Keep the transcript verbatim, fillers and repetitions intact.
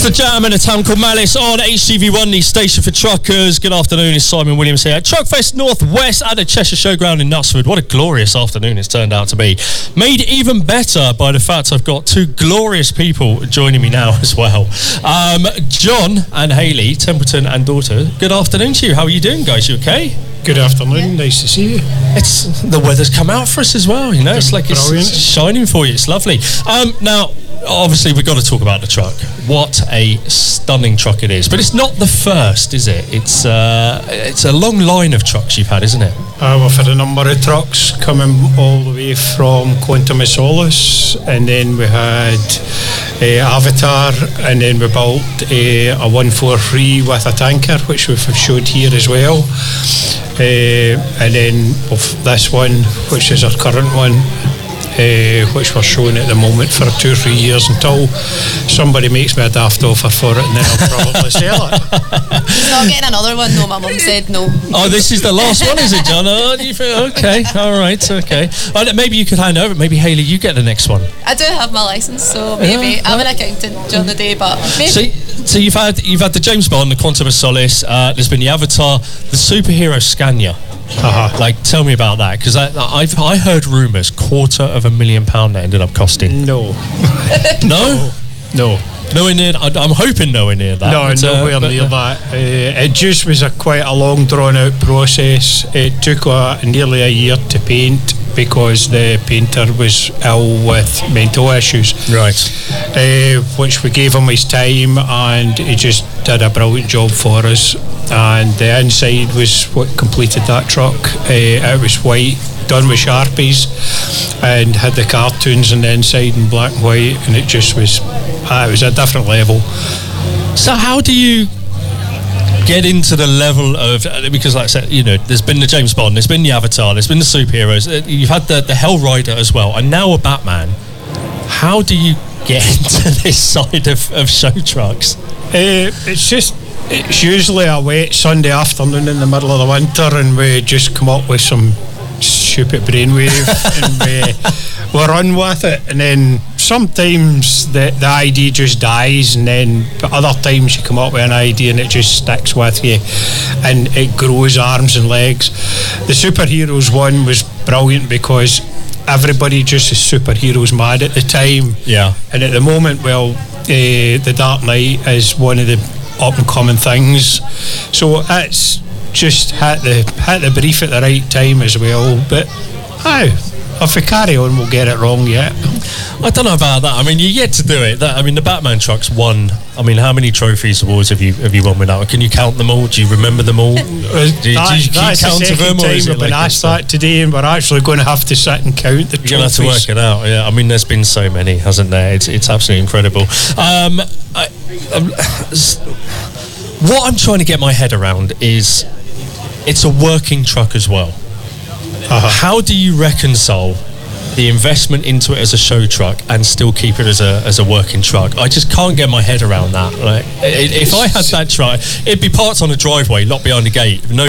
The Jam and a town called Malice on H T V one, the station for truckers. Good afternoon, it's Simon Williams here at Truckfest Northwest at the Cheshire Showground in Knutsford. What a glorious afternoon it's turned out to be. Made even better by the fact I've got two glorious people joining me now as well. Um, John and Hayley, Templeton and Daughter, good afternoon to you. How are you doing, guys? You okay? Good afternoon, nice to see you. It's the weather's come out for us as well, you know, it's like it's, it's shining for you, it's lovely. Um, now, obviously we've got to talk about the truck. What a stunning truck it is. But it's not the first, is it? It's uh, it's a long line of trucks you've had, isn't it? Uh, we've had a number of trucks coming all the way from Quantum of Solace, and then we had uh, Avatar, and then we built uh, a one forty-three with a tanker, which we've showed here as well. Uh, and then of this one, which is our current one, uh, which we're showing at the moment for two or three years until somebody makes me a daft offer for it, and then I'll probably sell it. He's not getting another one, no, my mum said no. Oh, this is the last one, is it, John? Oh, do you feel, okay, all right, okay. Oh, maybe you could hand over, maybe Hayley, you get the next one. I do have my licence, so maybe. Yeah, I'm an accountant during the day, but maybe. So, so you've had you've had the James Bond, the Quantum of Solace, uh, there's been the Avatar, the superhero Scania. Uh-huh. Like, tell me about that, because I, I've I heard rumours quarter of a million pound that ended up costing. No, no, no, nowhere near. I, I'm hoping nowhere near that. No, but, nowhere uh, but, near uh, that. Uh, it just was a quite a long, drawn out process. It took a, nearly a year to paint because the painter was ill with mental issues. Right. Uh, which we gave him his time, and he just did a brilliant job for us. And the inside was what completed that truck. Uh, it was white, done with Sharpies, and had the cartoons on the inside in black and white, and it just was, uh, it was a different level. So how do you get into the level of, because like I said, you know, there's been the James Bond, there's been the Avatar, there's been the superheroes, you've had the, the Hell Rider as well, and now a Batman. How do you get into this side of, of show trucks? Uh, it's just, it's usually a wet Sunday afternoon in the middle of the winter, and we just come up with some stupid brainwave and we, we run with it, and then sometimes the, the idea just dies, and then but other times you come up with an idea and it just sticks with you and it grows arms and legs. The superheroes one was brilliant because everybody just is superheroes mad at the time. Yeah. And at the moment, well, uh, the Dark Knight is one of the up and coming things, so it's just hit the hit the brief at the right time as well. But oh, if we carry on, we'll get it wrong yet. I don't know about that. I mean, you're yet to do it. That, I mean, the Batman truck's won. I mean, how many trophies, awards have you have you won with that? Can you count them all? Do you remember them all? do, do, that, do you keep that's count the of them? second Or is time it we've been like asked that today, and we're actually going to have to sit and count the trophies. You're going to have to work it out, yeah. I mean, there's been so many, hasn't there? It's, it's absolutely incredible. Um, I, um, what I'm trying to get my head around is it's a working truck as well. Uh-huh. How do you reconcile the investment into it as a show truck and still keep it as a as a working truck? I just can't get my head around that. Like, if I had that truck, it'd be parked on a driveway, not behind a gate. No